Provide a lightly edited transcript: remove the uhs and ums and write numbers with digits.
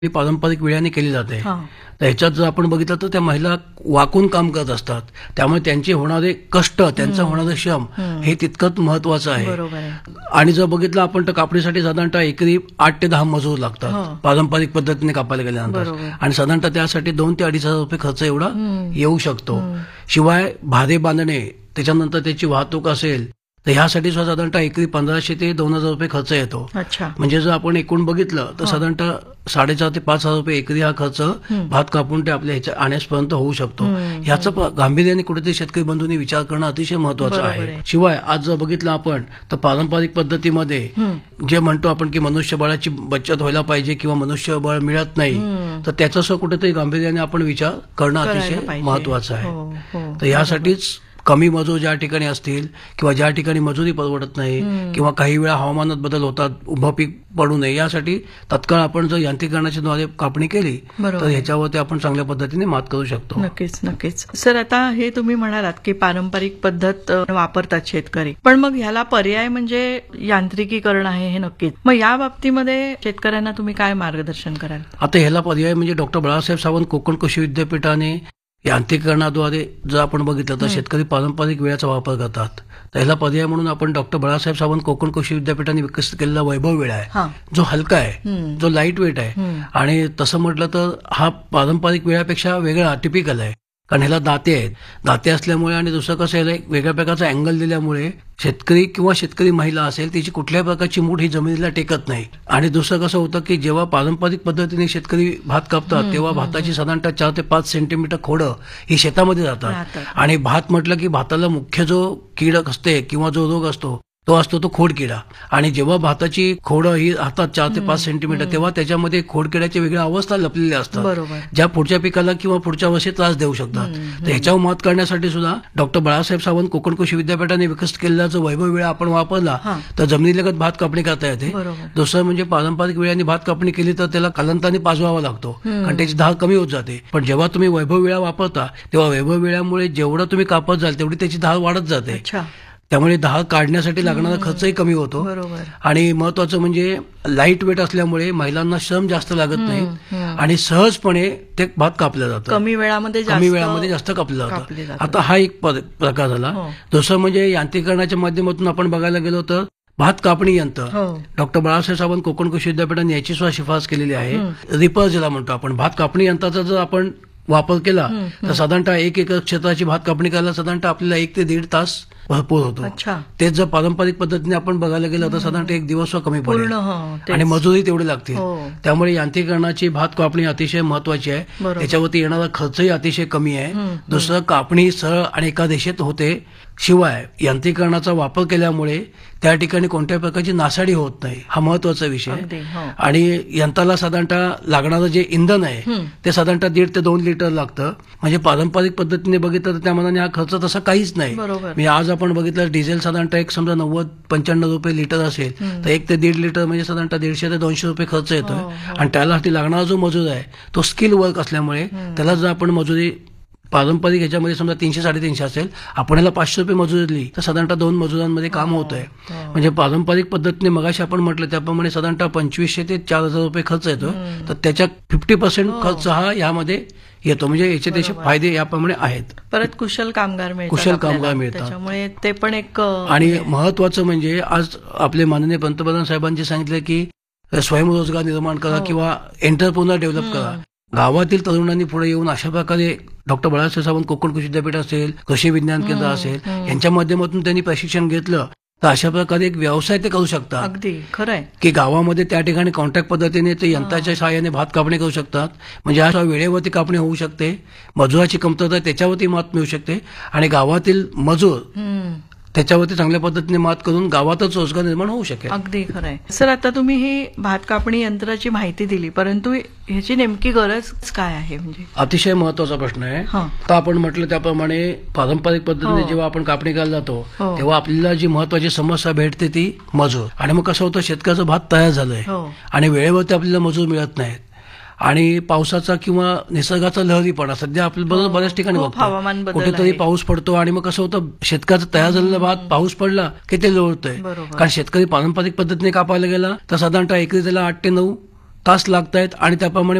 ही पारंपरिक विळ्याने केली जाते. हां. तर ह्याच्यात जर आपण बघितलं तर त्या महिला वाकून काम करत असतात, त्यामुळे त्यांचे होणारे कष्ट, त्यांचं होणारं श्रम हे तितकंच महत्वाचं आहे. बरोबर आहे. आणि जर बघितलं आपण तर कापणीसाठी साधारणतः एकरी 8 ते 10 मजूर लागतात हो. पारंपरिक पद्धतीने कापायला गेल्यानंतर. बरोबर. आणि साधारणतः त्यासाठी 2 ते 2,500 रुपये खर्च एवढा येऊ शकतो. शिवाय भारे बांधणे, त्याच्यानंतर त्याची वाहतूक असेल, तर ह्यासाठी साधारणतः एकरी 1,500 ते 2,000 रुपये खर्च येतो. अच्छा. म्हणजे जर आपण एकूण बघितलं तर साधारणतः 4,500 ते 5,000 रुपये एकरी हा खर्च भात कापून ते आपल्या ह्याच्या आणण्यापर्यंत होऊ शकतो. ह्याचं गांभीर्याने कुठेतरी शेतकरी बंधूंनी विचार करणं अतिशय महत्वाचं बरोबर आहे. आहे. शिवाय आज जर बघितलं आपण तर पारंपरिक पद्धतीमध्ये जे म्हणतो आपण की मनुष्यबळाची बचत व्हायला पाहिजे किंवा मनुष्यबळ मिळत नाही, तर त्याचं कुठेतरी गांभीर्याने आपण विचार करणं करायला अतिशय पाहिजे. महत्वाचं आहे. हो, हो. तर यासाठीच कमी मजूर ज्या ठिकाणी असतील किंवा ज्या ठिकाणी मजुरी परवडत नाही किंवा काही वेळा हवामानात बदल होतात, उभं पीक पडू नये, यासाठी तत्काळ आपण जर यांत्रिकरणाच्या द्वारे कापणी केली बरोबर. तर ह्याच्यावरती आपण चांगल्या पद्धतीने मात करू शकतो. नक्कीच नक्कीच. सर, आता हे तुम्ही म्हणालात की पारंपरिक पद्धत वापरतात शेतकरी, पण मग ह्याला पर्याय म्हणजे यांत्रिकीकरण आहे हे नक्कीच. मग या बाबतीमध्ये शेतकऱ्यांना तुम्ही काय मार्गदर्शन कराल? आता ह्याला पर्याय म्हणजे डॉक्टर बाळासाहेब सावंत कोकण कृषी विद्यापीठाने यांत्रिकरणाद्वारे जर आपण बघितलं तर शेतकरी पारंपरिक वेळाचा वापर करतात. तर ह्याला पर्याय म्हणून आपण डॉक्टर बाळासाहेब सावंत कोकण कृषी विद्यापीठाने विकसित केलेला वैभव वेळा आहे, हां. जो हलका आहे, जो लाईट वेट आहे. आणि तसं म्हटलं तर हा पारंपरिक वेळापेक्षा वेगळा टिपिकल आहे, कारण ह्याला दाते आहेत. दाते असल्यामुळे आणि दुसरं कसं ह्याला एक वेगळ्या प्रकारचा अँगल दिल्यामुळे शेतकरी किंवा शेतकरी महिला असेल तिची कुठल्याही प्रकारची मूठ ही जमिनीला टेकत नाही. आणि दुसरं कसं होतं की जेव्हा पारंपरिक पद्धतीने शेतकरी भात कापतात तेव्हा भाताची साधारणतः 4 ते 5 सेंटीमीटर खोडं ही शेतामध्ये जातात. आणि भात म्हटलं की भाताला मुख्य जो कीडक असते किंवा जो रोग असतो तो असतो तो खोडकिडा. आणि जेव्हा भाताची खोडं ही राहतात 4 ते 5 सेंटीमीटर तेव्हा त्याच्यामध्ये खोडकिड्याच्या वेगळ्या अवस्था लपलेल्या असतात, बरोबर. ज्या पुढच्या पिकाला किंवा पुढच्या वर्षी त्रास देऊ शकतात. तर ह्याच्यावर मात करण्यासाठी सुद्धा डॉक्टर बाळासाहेब सावंत कोकण कृषी विद्यापीठाने विकसित केलेला जो वैभव वेळा आपण वापरला तर जमिनीलगत भात कापणी करता येते. बरोबर. दुसरं म्हणजे पारंपरिक वेळाने भात कापणी केली तर त्याला कालांताने पाजवावा लागतो, कारण त्याची धार कमी होत जाते. पण जेव्हा तुम्ही वैभव वेळा वापरता तेव्हा वैभव वेळामुळे जेवढं तुम्ही कापत जाल तेवढी त्याची धार वाढत जाते. अच्छा. त्यामुळे धार काढण्यासाठी लागणारा खर्चही कमी होतो. बरोबर. आणि महत्वाचं म्हणजे लाईट वेट असल्यामुळे महिलांना श्रम जास्त लागत नाही आणि सहजपणे ते भात कापलं जातं. कमी वेळामध्ये जास्त कापलं जातं. आता हा एक प्रकार झाला. दुसरं म्हणजे यांत्रिकरणाच्या माध्यमातून आपण बघायला गेलो तर भात कापणी यंत्र. डॉक्टर बाळासाहेब सावंत कोकण कृषी विद्यापीठाने याची सुद्धा शिफारस केलेली आहे. रिपर ज्याला म्हणतो आपण, भात कापणी यंत्राचा जर आपण वापर केला तर साधारणतः 1 एकर क्षेत्राची भात कापणी करायला साधारणतः आपल्याला 1 ते 1.5 तास भरपूर होतो. तेच जर पारंपरिक पद्धतीने आपण बघायला गेलं तर साधारणतः 1 दिवस कमी पडेल आणि मजुरी तेवढे लागतील. त्यामुळे यांत्रिकरणाची भात कापणी अतिशय महत्वाची आहे. त्याच्यावरती येणारा खर्चही अतिशय कमी आहे. दुसरं, कापणी सरळ आणि एका दिशेत होते. शिवाय यांत्रिकरणाचा वापर केल्यामुळे त्या ठिकाणी कोणत्याही प्रकारची नासाडी होत नाही, हा महत्वाचा विषय. आणि यंत्राला साधारणतः लागणारं जे इंधन आहे ते साधारणतः 1.5 ते 2 लिटर लागतं. म्हणजे पारंपरिक पद्धतीने बघितलं तर त्या मनाने हा खर्च तसा काहीच नाही. म्हणजे आज आपण बघितलं डिझेल साधारणतः एक समजा 90-95 रुपये लिटर असेल तर 1 ते 1.5 लिटर म्हणजे साधारणतः 150 ते 200 रुपये खर्च येतोय. आणि त्यासाठी लागणारा जो मजूर आहे तो स्किल वर्क असल्यामुळे त्याला जर आपण मजुरी पारंपरिक ह्याच्यामध्ये समजा 300-350 असेल, आपण ह्याला 500 रुपये मजुरी दिली तर साधारणतः 2 मजुरांमध्ये काम होत आहे. म्हणजे पारंपरिक पद्धतीने मगाशी आपण म्हटलं त्याप्रमाणे साधारणतः 2,500 ते 4,000 रुपये खर्च येतो. तर त्याच्या 50% खर्च हा यामध्ये येतो. म्हणजे याचे त्याचे फायदे याप्रमाणे आहेत. परत कुशल कामगार मिळतात, त्याच्यामुळे ते पण एक. आणि महत्वाचं म्हणजे आज आपले माननीय पंतप्रधान साहेबांनी सांगितलं की स्वयंरोजगार निर्माण करा किंवा एंटरप्रेन्योर डेव्हलप करा. गावातील तरुणांनी पुढे येऊन अशा प्रकारे डॉक्टर बाळासाहेब सावंत कोकण कृषी विद्यापीठ असेल, कृषी विज्ञान केंद्र असेल, यांच्या माध्यमातून त्यांनी प्रशिक्षण घेतलं तर अशा प्रकारे एक व्यवसाय ते करू शकतात. अगदी खरं आहे की गावामध्ये त्या ठिकाणी कॉन्ट्रॅक्ट पद्धतीने ते यंत्राच्या सहाय्याने भात कापणी करू शकतात. म्हणजे अशा वेळेवरती कापणी होऊ शकते, मजुराची कमतरता त्याच्यावरती मात मिळू शकते आणि गावातील मजूर त्याच्यावरती चांगल्या पद्धतीने मात करून गावातच रोजगार निर्माण होऊ शकेल. अगदी खरं आहे. सर, आता तुम्ही ही भात कापणी यंत्राची माहिती दिली, परंतु ह्याची नेमकी गरज काय आहे? म्हणजे अतिशय महत्वाचा प्रश्न आहे. आता आपण म्हटलं त्याप्रमाणे पारंपरिक पद्धतीने जेव्हा आपण कापणी करायला जातो तेव्हा आपल्याला जी महत्वाची समस्या भेटते ती मजूर. आणि मग कसं होतं, शेतकऱ्याचं भात तयार झालंय आणि वेळेवरती आपल्याला मजूर मिळत नाहीत. आणि पावसाचा किंवा निसर्गाचा लहरीपणा सध्या आपल्याबरोबर बऱ्याच ठिकाणी बघतो. कुठेतरी पाऊस पडतो आणि मग कसं होतं, शेतकऱ्याचा तयार झालेला भात पाऊस पडला की ते लोळतंय. कारण शेतकरी पारंपरिक पद्धतीने कापायला गेला तर साधारणतः एकरी त्याला 8 ते 9 तास लागतायत आणि त्याप्रमाणे